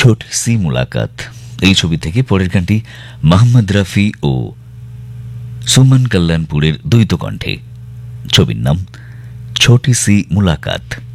ছোটি C মুলাকাত এই ছবি থেকে পরের গানটি মোহাম্মদ রফি ও সুমন কল্যাণপুরের দ্বৈত কণ্ঠে। ছবির নাম ছোটি সি মুলাকাত।